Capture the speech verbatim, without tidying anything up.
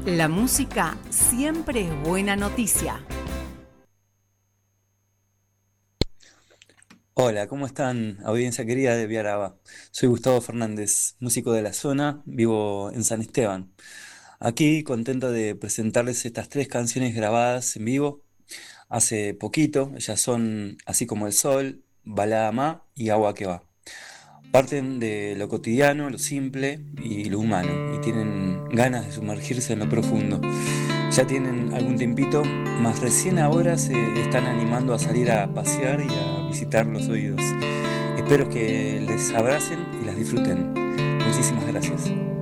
La música siempre es buena noticia. Hola, ¿cómo están, audiencia querida de Viaraba? Soy Gustavo Fernández, músico de la zona, vivo en San Esteban. Aquí contento de presentarles estas tres canciones grabadas en vivo hace poquito. Ellas son Así como el sol, Balada Má y Agua que va. Parten de lo cotidiano, lo simple y lo humano, y tienen ganas de sumergirse en lo profundo. Ya tienen algún tiempito, más recién ahora se están animando a salir a pasear y a visitar los oídos. Espero que les abracen y las disfruten. Muchísimas gracias.